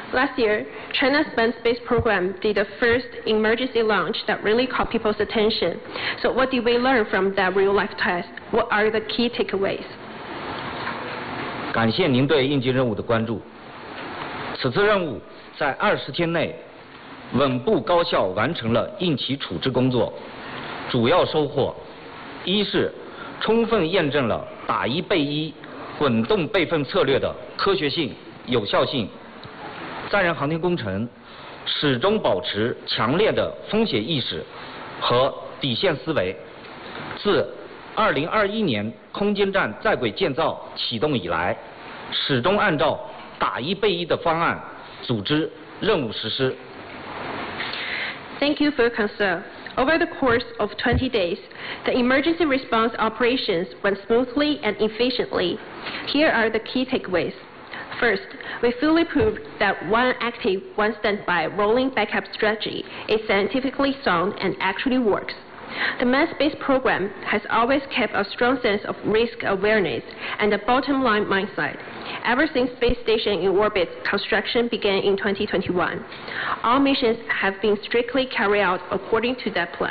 Last year, China's manned space program did the first emergency launch that really caught people's attention. So what did we learn from that real-life test? What are the key takeaways? 感谢您对应急任务的关注。此次任务在20天内稳步高效完成了应急处置工作，主要收获：一是充分验证了打一备一滚动备份策略的科学性、有效性。载人航天工程始终保持强烈的风险意识和底线思维。自2021年空间站在轨建造启动以来，始终按照打一备一的方案组织任务实施。 Thank you for your concern. Over the course of 20 days, the emergency response operations went smoothly and efficiently. Here are the key takeaways. First, we fully proved that one active, one standby rolling backup strategy is scientifically sound and actually works. The manned space program has always kept a strong sense of risk awareness and a bottom-line mindset. Ever since space station in orbit construction began in 2021, all missions have been strictly carried out according to that plan.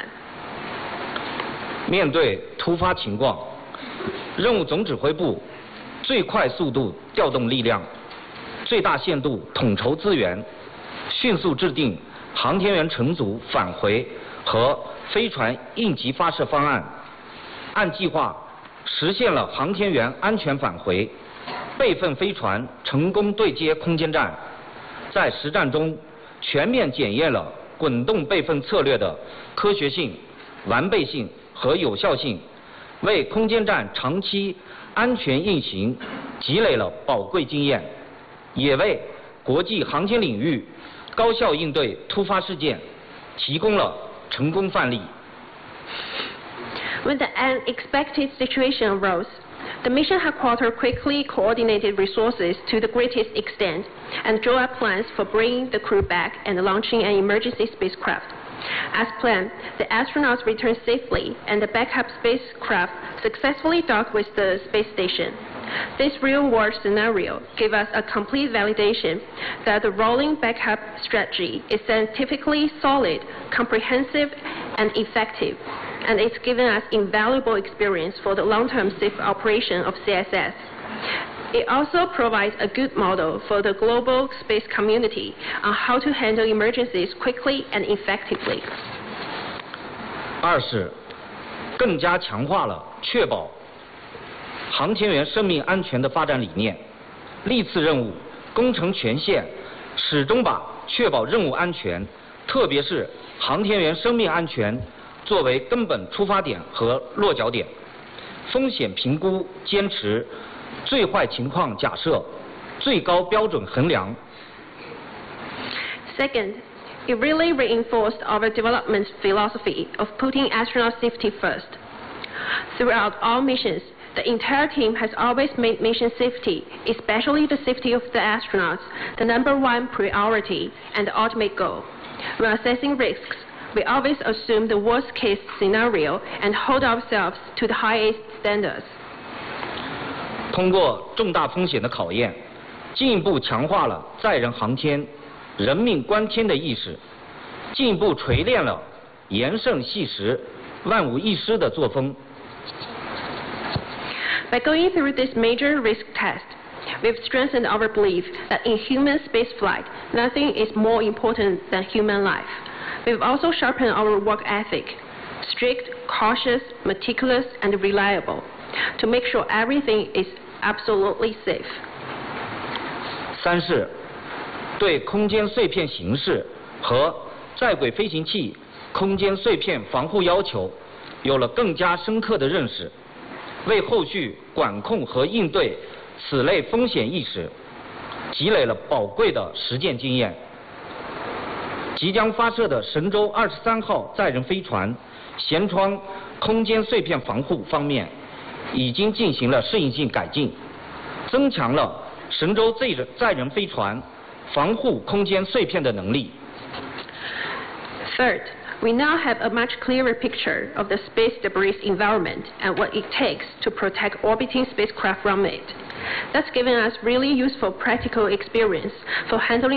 面对突发情况，任务总指挥部最快速度调动力量，最大限度统筹资源，迅速制定航天员乘组返回和飞船应急发射方案，按计划实现了航天员安全返回，备份飞船成功对接空间站，在实战中全面检验了滚动备份策略的科学性、完备性和有效性，为空间站长期安全运行积累了宝贵经验，也为国际航天领域高效应对突发事件提供了成功范例。 When the unexpected situation arose, the mission headquarters quickly coordinated resources to the greatest extent and drew up plans for bringing the crew back and launching an emergency spacecraft. As planned, the astronauts returned safely and the backup spacecraft successfully docked with the space station. This real-world scenario gave us a complete validation that the rolling backup strategy is scientifically solid, comprehensive, and effective, and it's given us invaluable experience for the long-term safe operation of CSS. It also provides a good model for the global space community on how to handle emergencies quickly and effectively. 二是更加强化了确保航天员生命安全的发展理念。历次任务工程全线始终把确保任务安全，特别是航天员生命安全作为根本出发点和落脚点。风险评估坚持最坏情况假设、最高标准衡量。 Second, it really reinforced our development philosophy of putting astronaut safety first. Throughout all missions, the entire team has always made mission safety, especially the safety of the astronauts, the #1 priority and the ultimate goal. When assessing risks, we always assume the worst-case scenario and hold ourselves to the highest standards. 通过重大风险的考验，进一步强化了载人航天、人命关天的意识，进一步锤炼了严慎细实、万无一失的作风。 By going through this major risk test, we've strengthened our belief that in human spaceflight, nothing is more important than human life. We've also sharpened our work ethic, strict, cautious, meticulous, and reliable, to make sure everything is absolutely safe. 三是对空间碎片形式和在轨飞行器空间碎片防护要求有了更加深刻的认识，为后续管控和应对此类风险意识积累了宝贵的实践经验。即将发射的神舟23号载人飞船舷窗空间碎片防护方面，已经进行了适应性改进，增强了神舟载人飞船防护空间碎片的能力。 Third, we now have a much clearer picture of the space debris environment and what it takes to protect orbiting spacecraft from it. That's given us really useful practical experience for handling